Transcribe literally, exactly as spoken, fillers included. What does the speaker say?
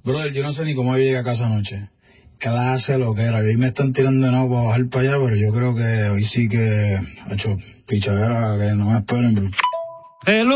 Brother, yo no sé ni cómo yo llegué a casa anoche. Clase lo que era. Hoy me están tirando de nuevo para bajar para allá, pero yo creo que hoy sí que ha hecho pichadera que no me esperen, bro. Hello.